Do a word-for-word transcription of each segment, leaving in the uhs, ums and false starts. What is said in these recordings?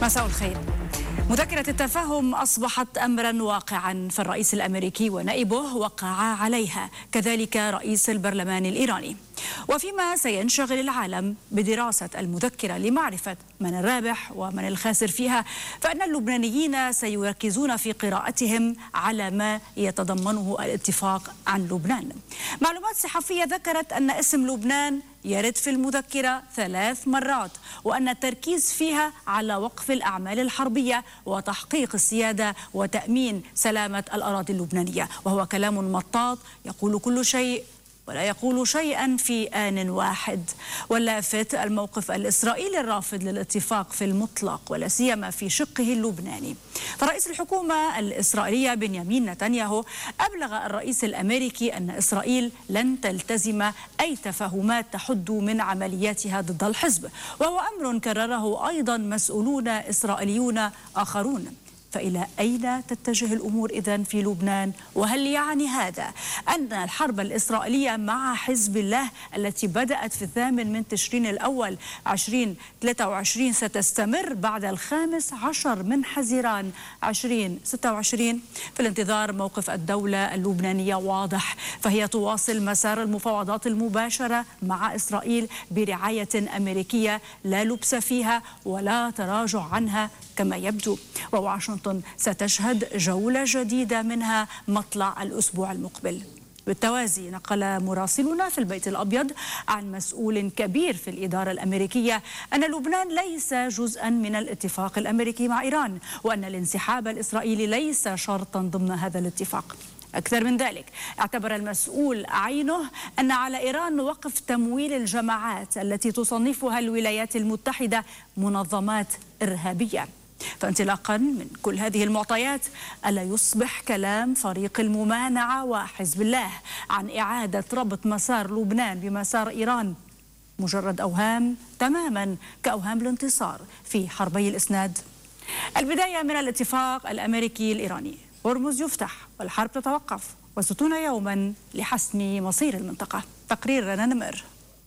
مساء الخير. مذكرة التفاهم أصبحت أمرا واقعا، فالرئيس الأمريكي ونائبه وقعا عليها، كذلك رئيس البرلمان الإيراني. وفيما سينشغل العالم بدراسة المذكرة لمعرفة من الرابح ومن الخاسر فيها، فإن اللبنانيين سيركزون في قراءتهم على ما يتضمنه الاتفاق عن لبنان. معلومات صحفية ذكرت أن اسم لبنان يرد في المذكرة ثلاث مرات، وأن التركيز فيها على وقف الأعمال الحربية وتحقيق السيادة وتأمين سلامة الأراضي اللبنانية، وهو كلام مطاط يقول كل شيء ولا يقول شيئا في آن واحد. واللافت الموقف الإسرائيلي الرافض للاتفاق في المطلق، ولا سيما في شقه اللبناني. فرئيس الحكومة الإسرائيلية بنيامين نتنياهو أبلغ الرئيس الأمريكي أن إسرائيل لن تلتزم أي تفاهمات تحد من عملياتها ضد الحزب، وهو أمر كرره أيضا مسؤولون إسرائيليون آخرون. فإلى أين تتجه الأمور إذن في لبنان؟ وهل يعني هذا أن الحرب الإسرائيلية مع حزب الله التي بدأت في الثامن من تشرين الأول ألفين وثلاثة وعشرين ستستمر بعد الخامس عشر من حزيران ألفين وستة وعشرين؟ في الانتظار موقف الدولة اللبنانية واضح، فهي تواصل مسار المفاوضات المباشرة مع إسرائيل برعاية أمريكية لا لبس فيها ولا تراجع عنها كما يبدو. وواشنطن ستشهد جولة جديدة منها مطلع الأسبوع المقبل. بالتوازي نقل مراسلنا في البيت الأبيض عن مسؤول كبير في الإدارة الأمريكية أن لبنان ليس جزءا من الاتفاق الأمريكي مع إيران، وأن الانسحاب الإسرائيلي ليس شرطا ضمن هذا الاتفاق. أكثر من ذلك، اعتبر المسؤول عينه أن على إيران وقف تمويل الجماعات التي تصنفها الولايات المتحدة منظمات إرهابية. فانطلاقا من كل هذه المعطيات، ألا يصبح كلام فريق الممانعة وحزب الله عن إعادة ربط مسار لبنان بمسار إيران مجرد أوهام تماما كأوهام الانتصار في حربي الإسناد؟ البداية من الاتفاق الأمريكي الإيراني، هرمز يفتح والحرب تتوقف وستون يوما لحسم مصير المنطقة. تقرير رنا نمر.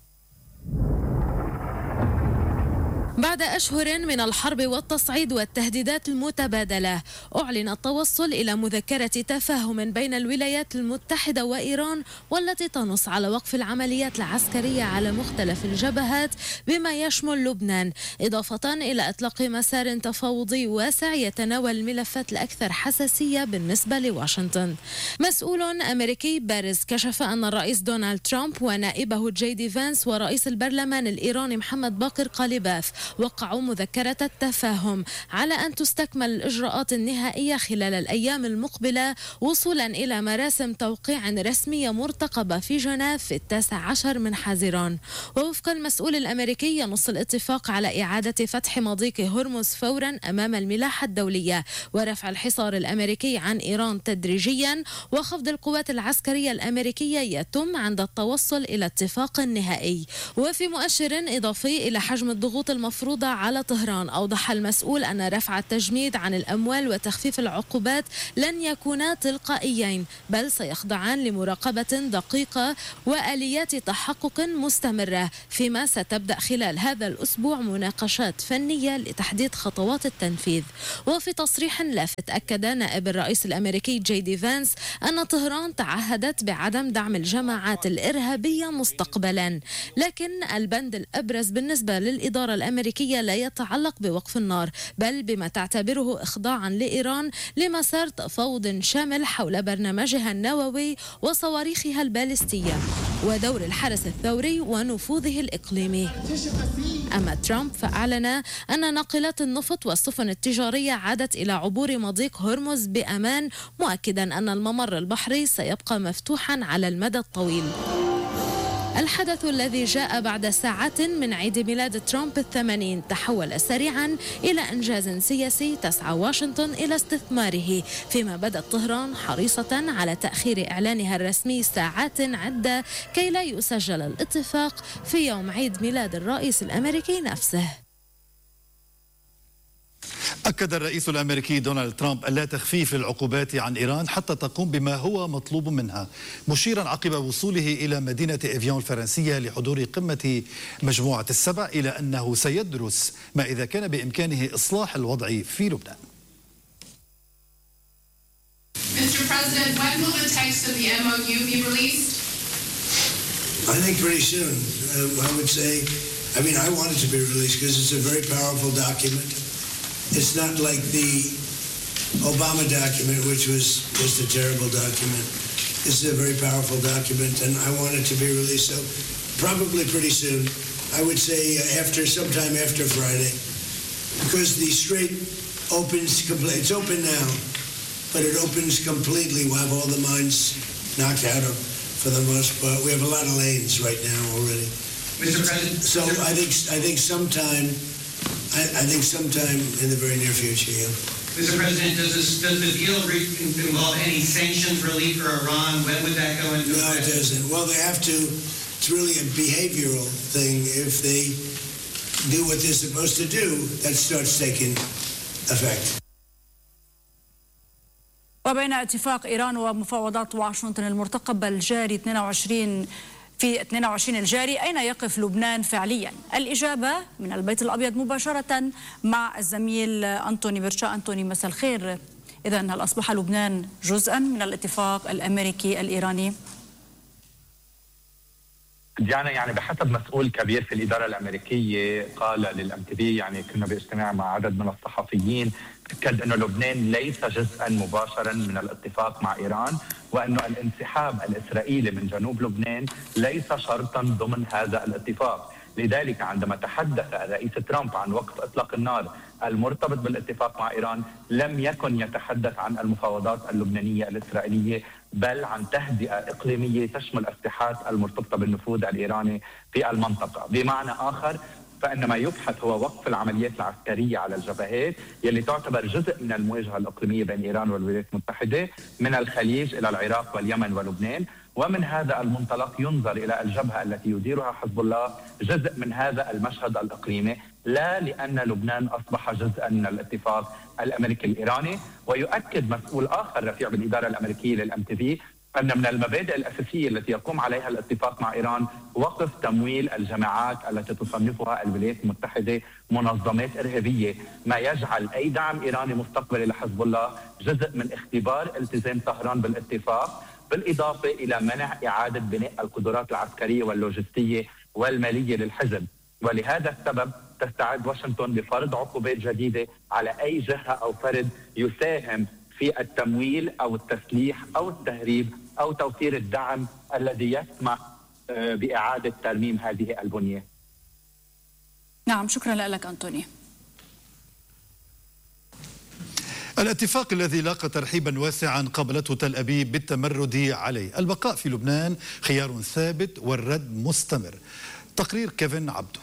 بعد أشهر من الحرب والتصعيد والتهديدات المتبادلة، أعلن التوصل إلى مذكرة تفاهم بين الولايات المتحدة وإيران، والتي تنص على وقف العمليات العسكرية على مختلف الجبهات بما يشمل لبنان، إضافة إلى إطلاق مسار تفاوضي واسع يتناول الملفات الأكثر حساسية بالنسبة لواشنطن. مسؤول أمريكي بارز كشف أن الرئيس دونالد ترامب ونائبه جي دي فانس ورئيس البرلمان الإيراني محمد باقر قاليباف وقعوا مذكرة التفاهم على أن تستكمل الإجراءات النهائية خلال الأيام المقبلة، وصولا إلى مراسم توقيع رسمية مرتقبة في جنيف في التاسع عشر من حزيران. ووفق المسؤول الأمريكي، ينص الاتفاق على إعادة فتح مضيق هرمز فورا أمام الملاحة الدولية، ورفع الحصار الأمريكي عن إيران تدريجيا، وخفض القوات العسكرية الأمريكية يتم عند التوصل إلى اتفاق نهائي. وفي مؤشر إضافي إلى حجم الضغوط المفروضة على طهران، أوضح المسؤول أن رفع التجميد عن الأموال وتخفيف العقوبات لن يكونا تلقائيين، بل سيخضعان لمراقبة دقيقة وآليات تحقق مستمرة، فيما ستبدأ خلال هذا الأسبوع مناقشات فنية لتحديد خطوات التنفيذ. وفي تصريح لافت، أكد نائب الرئيس الأمريكي جي دي فانس أن طهران تعهدت بعدم دعم الجماعات الإرهابية مستقبلا، لكن البند الأبرز بالنسبة للإدارة الأمريكية لا يتعلق بوقف النار، بل بما تعتبره إخضاعا لإيران لمسار تفاوض شامل حول برنامجها النووي وصواريخها البالستية ودور الحرس الثوري ونفوذه الإقليمي. أما ترامب فأعلن أن ناقلات النفط والسفن التجارية عادت إلى عبور مضيق هرمز بأمان، مؤكدا أن الممر البحري سيبقى مفتوحا على المدى الطويل. الحدث الذي جاء بعد ساعات من عيد ميلاد ترامب الثمانين تحول سريعا إلى إنجاز سياسي تسعى واشنطن إلى استثماره، فيما بدأت طهران حريصة على تأخير إعلانها الرسمي ساعات عدة كي لا يسجل الاتفاق في يوم عيد ميلاد الرئيس الأمريكي نفسه. أكد الرئيس الأمريكي دونالد ترامب ألا تخفيف العقوبات عن إيران حتى تقوم بما هو مطلوب منها، مشيرا عقب وصوله إلى مدينة إفيون الفرنسية لحضور قمة مجموعة السبع إلى أنه سيدرس ما إذا كان بإمكانه إصلاح الوضع في لبنان. Mister President, when will the text of the M O U be released? I think pretty soon. Uh, I would say, I mean, I want it to be released because it's a very powerful document. It's not like the Obama document, which was just a terrible document. This is a very powerful document, and I want it to be released. So probably pretty soon. I would say after, sometime after Friday, because the strait opens, it's open now, but it opens completely. We'll have all the mines knocked out of, for the most part. We have a lot of lanes right now already. Mister President. So I think I think sometime, I, I think sometime in the very near future. Yeah. Mister President, does this, does the deal re- involve any sanctions relief for Iran? When would that go into effect? No, it doesn't. Well, they have to. It's really a behavioral thing. If they do what they're supposed to do, that starts taking effect. وبين اتفاق إيران ومفاوضات واشنطن المرتقب الجاري اثنين وعشرين في اثنين وعشرين الجاري، أين يقف لبنان فعليا؟ الإجابة من البيت الأبيض مباشرة مع الزميل أنتوني برشا. أنتوني، مساء الخير. إذن هل أصبح لبنان جزءا من الاتفاق الأمريكي الإيراني؟ ديانا، يعني بحسب مسؤول كبير في الإدارة الأمريكية قال للأم تي في، يعني كنا باجتماع مع عدد من الصحفيين، أكد أنه لبنان ليس جزءا مباشرا من الاتفاق مع إيران، وأنه الانسحاب الإسرائيلي من جنوب لبنان ليس شرطا ضمن هذا الاتفاق. لذلك عندما تحدث الرئيس ترامب عن وقف إطلاق النار المرتبط بالاتفاق مع إيران، لم يكن يتحدث عن المفاوضات اللبنانية الإسرائيلية، بل عن تهدئة إقليمية تشمل الساحات المرتبطة بالنفوذ الإيراني في المنطقة. بمعنى آخر، فإن ما يبحث هو وقف العمليات العسكرية على الجبهات يلي تعتبر جزء من المواجهة الإقليمية بين إيران والولايات المتحدة من الخليج إلى العراق واليمن ولبنان. ومن هذا المنطلق ينظر إلى الجبهة التي يديرها حزب الله جزء من هذا المشهد الإقليمي، لا لأن لبنان أصبح جزءا من الاتفاق الأمريكي الإيراني. ويؤكد مسؤول آخر رفيع بالإدارة الأمريكية للأم تي في أن من المبادئ الأساسية التي يقوم عليها الاتفاق مع إيران وقف تمويل الجماعات التي تصنفها الولايات المتحدة منظمات إرهابية، ما يجعل أي دعم إيراني مستقبلي لحزب الله جزء من اختبار التزام طهران بالاتفاق، بالإضافة إلى منع إعادة بناء القدرات العسكرية واللوجستية والمالية للحزب. ولهذا السبب تستعد واشنطن بفرض عقوبات جديدة على أي جهة أو فرد يساهم في التمويل أو التسليح أو التهريب أو توفير الدعم الذي يسمح بإعادة ترميم هذه البنية. نعم، شكرا لك أنتوني. الاتفاق الذي لاقى ترحيبا واسعا قابلته تل أبيب بالتمرد عليه، البقاء في لبنان خيار ثابت والرد مستمر. تقرير كيفن عبدو.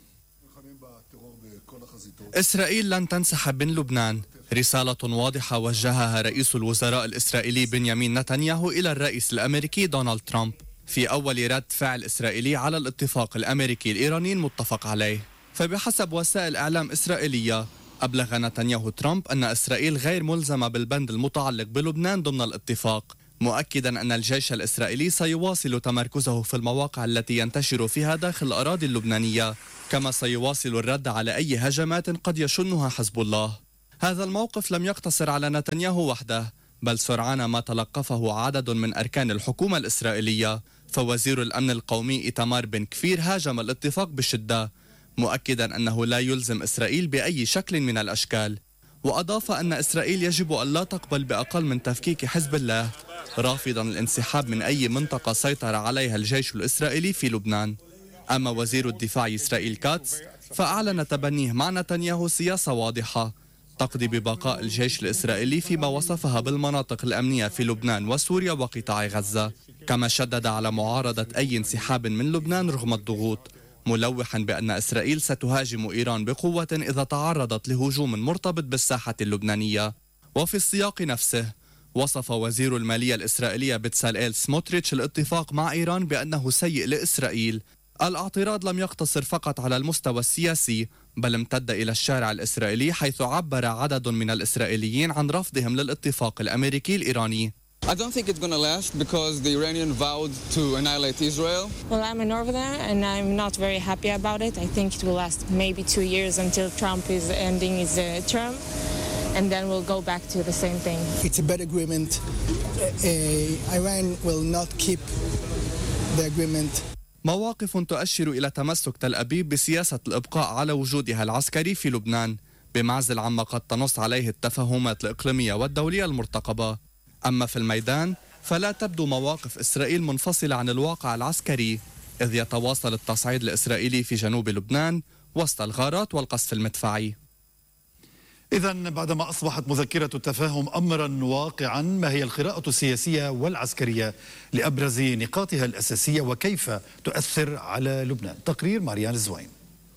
إسرائيل لن تنسحب من لبنان، رسالة واضحة وجهها رئيس الوزراء الإسرائيلي بنيامين نتنياهو إلى الرئيس الأمريكي دونالد ترامب في أول رد فعل إسرائيلي على الاتفاق الأمريكي الإيراني المتفق عليه. فبحسب وسائل إعلام إسرائيلية، أبلغ نتنياهو ترامب أن إسرائيل غير ملزمة بالبند المتعلق بلبنان ضمن الاتفاق، مؤكدا أن الجيش الإسرائيلي سيواصل تمركزه في المواقع التي ينتشر فيها داخل الأراضي اللبنانية، كما سيواصل الرد على أي هجمات قد يشنها حزب الله. هذا الموقف لم يقتصر على نتنياهو وحده، بل سرعان ما تلقفه عدد من أركان الحكومة الإسرائيلية. فوزير الأمن القومي إيتمار بن كفير هاجم الاتفاق بشدة، مؤكدا أنه لا يلزم إسرائيل بأي شكل من الأشكال، وأضاف أن إسرائيل يجب أن لا تقبل بأقل من تفكيك حزب الله، رافضا الانسحاب من أي منطقة سيطر عليها الجيش الإسرائيلي في لبنان. أما وزير الدفاع إسرائيل كاتس فأعلن تبنيه مع نتنياهو سياسة واضحة تقضي ببقاء الجيش الإسرائيلي فيما وصفها بالمناطق الأمنية في لبنان وسوريا وقطاع غزة، كما شدد على معارضة أي انسحاب من لبنان رغم الضغوط، ملوحا بأن إسرائيل ستهاجم إيران بقوة إذا تعرضت لهجوم مرتبط بالساحة اللبنانية. وفي السياق نفسه وصف وزير المالية الإسرائيلية بتساليل سموتريتش الاتفاق مع إيران بأنه سيء لإسرائيل، الاعتراض لم يقتصر فقط على المستوى السياسي، بل امتد إلى الشارع الإسرائيلي، حيث عبر عدد من الإسرائيليين عن رفضهم للاتفاق الأمريكي الإيراني. I don't think it's going to last because the Iranian vowed to annihilate Israel. Well, I'm a northerner and I'm not very happy about it. I think it will last maybe two years until Trump is ending his uh, term, and then we'll go back to the same thing. It's a bad agreement. Uh, Iran will not keep the agreement. مواقف تؤشر إلى تمسك تل أبيب بسياسة الإبقاء على وجودها العسكري في لبنان، بمعزل عما قد تنص عليه التفاهمات الإقليمية والدولية المرتقبة. أما في الميدان فلا تبدو مواقف إسرائيل منفصلة عن الواقع العسكري، إذ يتواصل التصعيد الإسرائيلي في جنوب لبنان وسط الغارات والقصف المدفعي. إذن بعدما أصبحت مذكرة التفاهم أمرا واقعا، ما هي القراءة السياسية والعسكرية لأبرز نقاطها الأساسية وكيف تؤثر على لبنان؟ تقرير ماريان الزوين.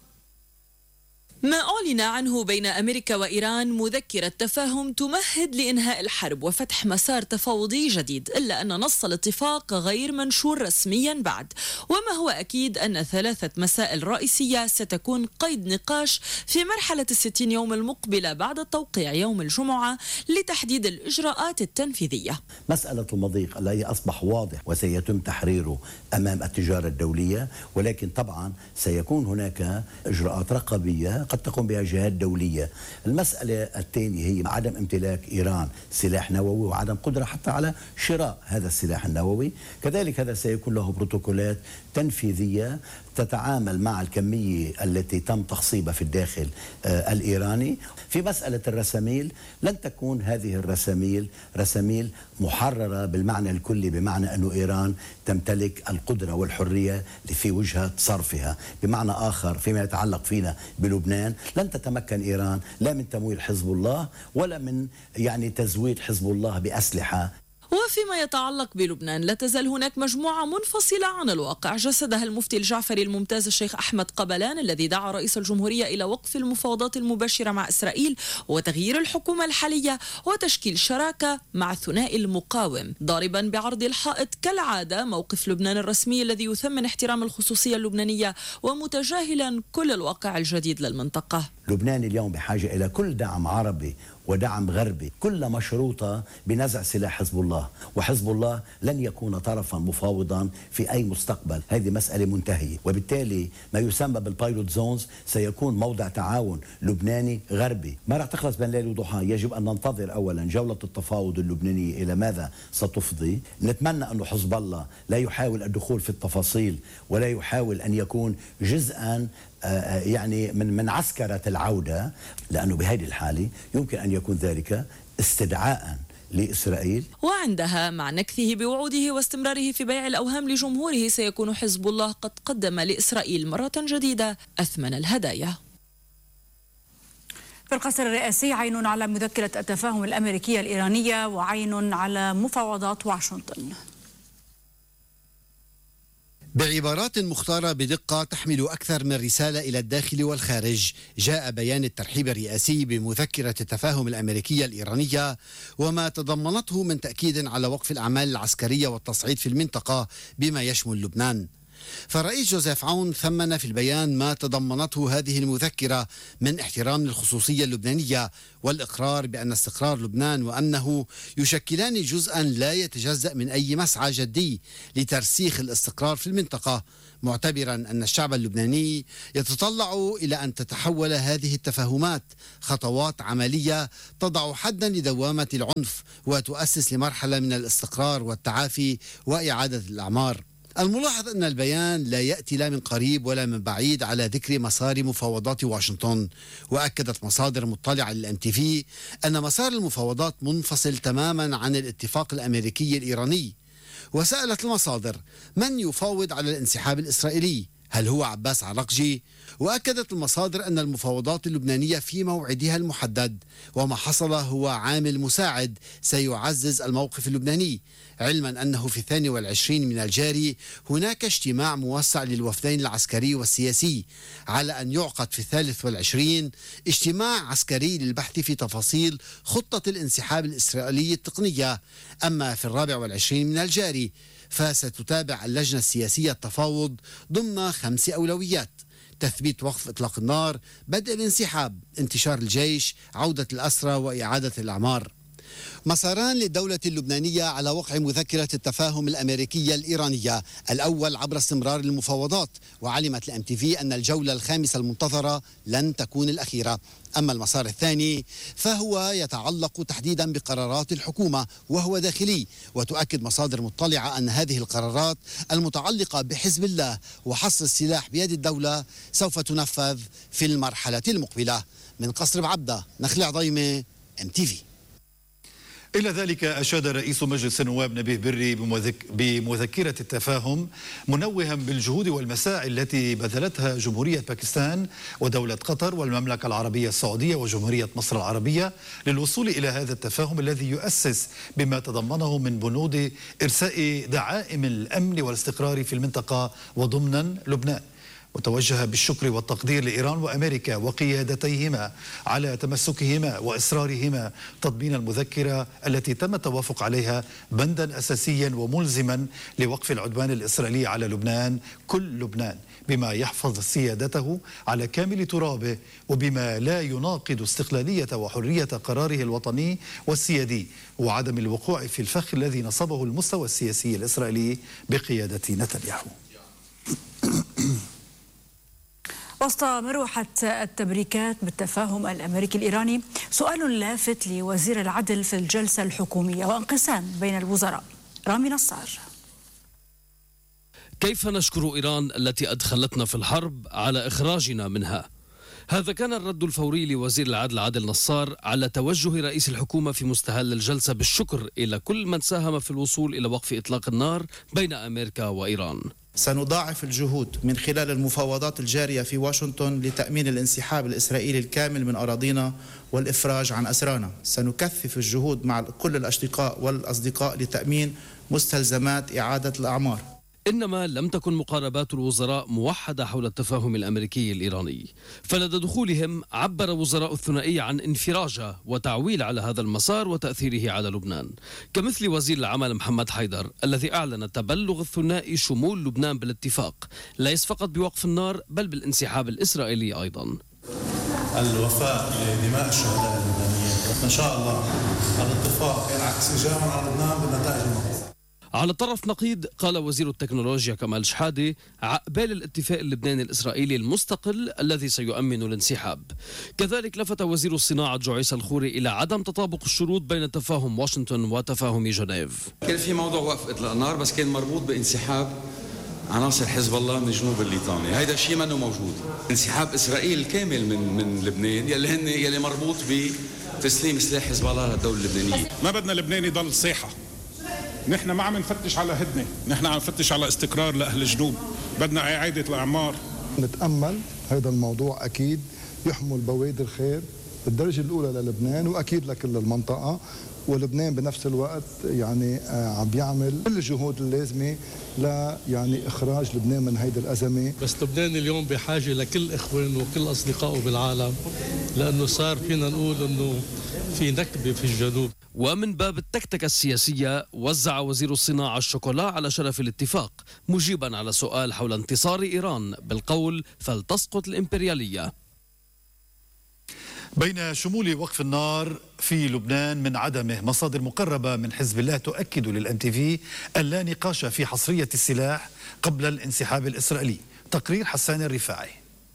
ما أعلن عنه بين أمريكا وإيران مذكرة تفاهم تمهد لإنهاء الحرب وفتح مسار تفاوضي جديد، إلا أن نص الاتفاق غير منشور رسميا بعد، وما هو أكيد أن ثلاثة مسائل رئيسية ستكون قيد نقاش في مرحلة الستين يوم المقبلة بعد التوقيع يوم الجمعة لتحديد الإجراءات التنفيذية. مسألة المضيق الذي أصبح واضح وسيتم تحريره أمام التجارة الدولية، ولكن طبعا سيكون هناك إجراءات رقابية قد تقوم بها جهات دولية. المسألة الثانية هي عدم امتلاك إيران سلاح نووي وعدم قدرة حتى على شراء هذا السلاح النووي. كذلك هذا سيكون له بروتوكولات تنفيذية تتعامل مع الكمية التي تم تخصيبها في الداخل آه الإيراني. في مسألة الرساميل لن تكون هذه الرساميل رساميل محررة بالمعنى الكلي، بمعنى أن إيران تمتلك القدرة والحرية في وجهة صرفها. بمعنى آخر فيما يتعلق فينا بلبنان لن تتمكن إيران لا من تمويل حزب الله ولا من يعني تزويد حزب الله بأسلحة. وفيما يتعلق بلبنان لا تزال هناك مجموعة منفصلة عن الواقع جسدها المفتي الجعفري الممتاز الشيخ أحمد قبلان، الذي دعا رئيس الجمهورية إلى وقف المفاوضات المباشرة مع إسرائيل وتغيير الحكومة الحالية وتشكيل شراكة مع الثنائي المقاوم، ضاربا بعرض الحائط كالعادة موقف لبنان الرسمي الذي يثمن احترام الخصوصية اللبنانية ومتجاهلا كل الواقع الجديد للمنطقة. لبنان اليوم بحاجة إلى كل دعم عربي ودعم غربي، كل مشروطة بنزع سلاح حزب الله، وحزب الله لن يكون طرفا مفاوضا في أي مستقبل. هذه مسألة منتهية، وبالتالي ما يسمى بالبايلوت زونز سيكون موضع تعاون لبناني غربي. ما راح تخلص بين ليل وضحى. يجب أن ننتظر أولا جولة التفاوض اللبنانية إلى ماذا ستفضي. نتمنى أن حزب الله لا يحاول الدخول في التفاصيل ولا يحاول أن يكون جزءا يعني من من عسكرة العودة، لأنه بهذه الحالة يمكن أن يكون ذلك استدعاء لإسرائيل. وعندها مع نكثه بوعوده واستمراره في بيع الأوهام لجمهوره سيكون حزب الله قد قدم لإسرائيل مرة جديدة أثمن الهدايا. في القصر الرئاسي عين على مذكرة التفاهم الأمريكية الإيرانية وعين على مفاوضات واشنطن. بعبارات مختارة بدقة تحمل أكثر من رسالة إلى الداخل والخارج، جاء بيان الترحيب الرئاسي بمذكرة التفاهم الأمريكية الإيرانية وما تضمنته من تأكيد على وقف الأعمال العسكرية والتصعيد في المنطقة بما يشمل لبنان. فالرئيس جوزيف عون ثمن في البيان ما تضمنته هذه المذكرة من احترام للخصوصية اللبنانية والإقرار بأن استقرار لبنان وأمنه يشكلان جزءا لا يتجزأ من أي مسعى جدي لترسيخ الاستقرار في المنطقة، معتبرا أن الشعب اللبناني يتطلع إلى أن تتحول هذه التفاهمات خطوات عملية تضع حدا لدوامة العنف وتؤسس لمرحلة من الاستقرار والتعافي وإعادة الأعمار. الملاحظ أن البيان لا يأتي لا من قريب ولا من بعيد على ذكر مسار مفاوضات واشنطن، وأكدت مصادر مطلعة للإم تي في أن مسار المفاوضات منفصل تماما عن الاتفاق الأمريكي الإيراني. وسألت المصادر من يفاوض على الانسحاب الإسرائيلي؟ هل هو عباس عراقجي؟ وأكدت المصادر أن المفاوضات اللبنانية في موعدها المحدد، وما حصل هو عامل مساعد سيعزز الموقف اللبناني، علما أنه في الثاني والعشرين من الجاري هناك اجتماع موسع للوفدين العسكري والسياسي، على أن يعقد في الثالث والعشرين اجتماع عسكري للبحث في تفاصيل خطة الانسحاب الإسرائيلي التقنية. أما في الرابع والعشرين من الجاري فستتابع اللجنة السياسية التفاوض ضمن خمس أولويات: تثبيت وقف إطلاق النار، بدء الانسحاب، انتشار الجيش، عودة الأسرى وإعادة الأعمار. مساران للدولة اللبنانية على وقع مذكرة التفاهم الأمريكية الإيرانية، الأول عبر استمرار المفاوضات، وعلمت الام تي في أن الجولة الخامسة المنتظرة لن تكون الأخيرة. أما المسار الثاني فهو يتعلق تحديدا بقرارات الحكومة وهو داخلي، وتؤكد مصادر مطلعة أن هذه القرارات المتعلقة بحزب الله وحصر السلاح بيد الدولة سوف تنفذ في المرحلة المقبلة. من قصر بعبدة، نخلة عضيمة، ام تي في. إلى ذلك أشاد رئيس مجلس النواب نبيه بري بمذكرة التفاهم، منوها بالجهود والمساعي التي بذلتها جمهورية باكستان ودولة قطر والمملكة العربية السعودية وجمهورية مصر العربية للوصول إلى هذا التفاهم الذي يؤسس بما تضمنه من بنود إرساء دعائم الأمن والاستقرار في المنطقة وضمنا لبنان. وتوجه بالشكر والتقدير لإيران وأمريكا وقيادتيهما على تمسكهما وإصرارهما تضمين المذكرة التي تم التوافق عليها بندا أساسيا وملزما لوقف العدوان الإسرائيلي على لبنان، كل لبنان، بما يحفظ سيادته على كامل ترابه وبما لا يناقض استقلالية وحرية قراره الوطني والسيادي، وعدم الوقوع في الفخ الذي نصبه المستوى السياسي الإسرائيلي بقيادة نتنياهو. وسط مروحة التبريكات بالتفاهم الأمريكي الإيراني، سؤال لافت لوزير العدل في الجلسة الحكومية وانقسام بين الوزراء. رامي نصار: كيف نشكر إيران التي أدخلتنا في الحرب على إخراجنا منها؟ هذا كان الرد الفوري لوزير العدل عادل نصار على توجه رئيس الحكومة في مستهل الجلسة بالشكر إلى كل من ساهم في الوصول إلى وقف إطلاق النار بين أمريكا وإيران. سنضاعف الجهود من خلال المفاوضات الجارية في واشنطن لتأمين الانسحاب الإسرائيلي الكامل من أراضينا والإفراج عن أسرانا. سنكثف الجهود مع كل الأشقاء والأصدقاء لتأمين مستلزمات إعادة الأعمار. إنما لم تكن مقاربات الوزراء موحدة حول التفاهم الأمريكي الإيراني، فلدى دخولهم عبر وزراء الثنائي عن انفراجة وتعويل على هذا المسار وتأثيره على لبنان، كمثل وزير العمل محمد حيدر الذي أعلن تبلغ الثنائي شمول لبنان بالاتفاق، ليس فقط بوقف النار بل بالانسحاب الإسرائيلي أيضا. الوفاء لدماء الشهداء اللبنانيين، إن شاء الله الاتفاق ينعكس إيجابا على لبنان بالنتائج المطلوبة. على طرف نقيض قال وزير التكنولوجيا كمال شحادة عقبال الاتفاق اللبناني الإسرائيلي المستقل الذي سيؤمن الانسحاب. كذلك لفت وزير الصناعة جوعيس الخوري إلى عدم تطابق الشروط بين تفاهم واشنطن وتفاهم جنيف. كان في موضوع وقف إطلاق النار بس كان مربوط بانسحاب عناصر حزب الله من الجنوب الليطاني، هيدا الشيء منه موجود. انسحاب إسرائيل كامل من من لبنان يلي هن يلي مربوط بتسليم سلاح حزب الله للدولة اللبنانية. ما بدنا لبنان يضل صيحة. نحن ما عم نفتش على هدنة، نحن عم نفتش على استقرار لأهل الجنوب، بدنا إعادة الأعمار. نتأمل هذا الموضوع أكيد يحمل بوادر خير بالدرجة الأولى للبنان وأكيد لكل المنطقة، ولبنان بنفس الوقت يعني عم بيعمل كل الجهود اللازمة ل يعني إخراج لبنان من هيدي الأزمة. بس لبنان اليوم بحاجة لكل إخوانه وكل أصدقائه بالعالم، لأنه صار فينا نقول أنه في نكبة في الجنوب. ومن باب التكتكة السياسية وزع وزير الصناعة الشوكولا على شرف الاتفاق، مجيبا على سؤال حول انتصار إيران بالقول فلتسقط الإمبريالية. بين شمول وقف النار في لبنان من عدمه، مصادر مقربة من حزب الله تؤكد للام تي في أن لا نقاش في حصرية السلاح قبل الانسحاب الإسرائيلي. تقرير حسان الرفاعي.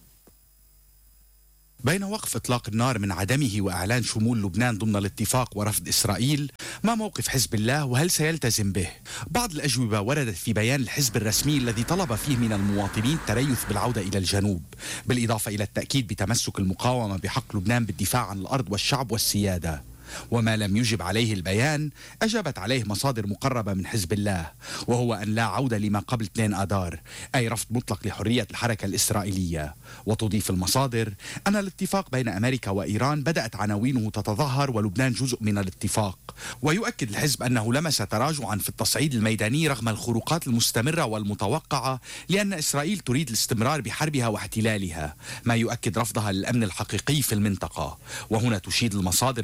بين وقف إطلاق النار من عدمه وإعلان شمول لبنان ضمن الاتفاق ورفض إسرائيل، ما موقف حزب الله وهل سيلتزم به؟ بعض الأجوبة وردت في بيان الحزب الرسمي الذي طلب فيه من المواطنين التريث بالعودة إلى الجنوب، بالإضافة إلى التأكيد بتمسك المقاومة بحق لبنان بالدفاع عن الأرض والشعب والسيادة. وما لم يجب عليه البيان أجابت عليه مصادر مقربة من حزب الله، وهو أن لا عودة لما قبل اثنين آذار، أي رفض مطلق لحرية الحركة الإسرائيلية. وتضيف المصادر أن الاتفاق بين أمريكا وإيران بدأت عناوينه تتظاهر ولبنان جزء من الاتفاق. ويؤكد الحزب أنه لمس تراجعا في التصعيد الميداني رغم الخروقات المستمرة والمتوقعة، لأن إسرائيل تريد الاستمرار بحربها واحتلالها، ما يؤكد رفضها للأمن الحقيقي في المنطقة. وهنا تشيد المصادر بإصرار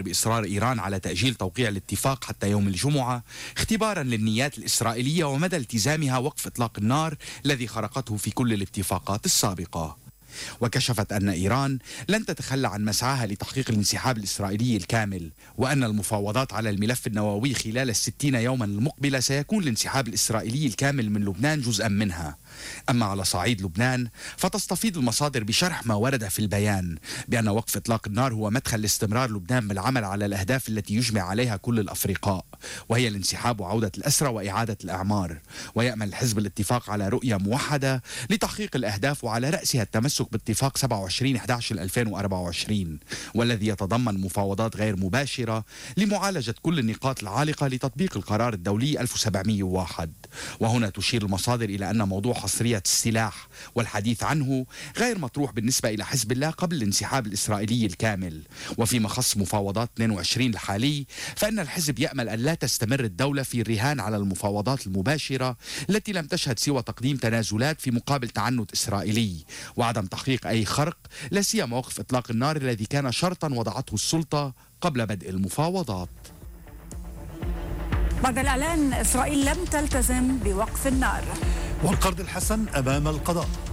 وإيران على تأجيل توقيع الاتفاق حتى يوم الجمعة اختبارا للنيات الإسرائيلية ومدى التزامها وقف إطلاق النار الذي خرقته في كل الاتفاقات السابقة. وكشفت أن إيران لن تتخلى عن مسعاها لتحقيق الانسحاب الإسرائيلي الكامل، وأن المفاوضات على الملف النووي خلال الستين يوما المقبلة سيكون الانسحاب الإسرائيلي الكامل من لبنان جزءا منها. أما على صعيد لبنان فتستفيض المصادر بشرح ما ورد في البيان بأن وقف إطلاق النار هو مدخل لاستمرار لبنان بالعمل على الأهداف التي يجمع عليها كل الأفرقاء، وهي الانسحاب وعودة الأسرى وإعادة الأعمار. ويأمل الحزب الاتفاق على رؤية موحدة لتحقيق الأهداف، وعلى رأسها التمسك باتفاق سبعة وعشرين أحد عشر ألفين وأربعة وعشرين، والذي يتضمن مفاوضات غير مباشرة لمعالجة كل النقاط العالقة لتطبيق القرار الدولي ألف وسبعمئة وواحد. وهنا تشير المصادر إلى أن موضوع حصرية السلاح والحديث عنه غير مطروح بالنسبة إلى حزب الله قبل الانسحاب الإسرائيلي الكامل. وفيما خص مفاوضات اثنين وعشرين الحالي فإن الحزب يأمل أن لا تستمر الدولة في الرهان على المفاوضات المباشرة التي لم تشهد سوى تقديم تنازلات في مقابل تعنت إسرائيلي وعدم تحقيق أي خرق، لا سيما وقف إطلاق النار الذي كان شرطا وضعته السلطة قبل بدء المفاوضات. بعد الإعلان إسرائيل لم تلتزم بوقف النار، والقرض الحسن أمام القضاء.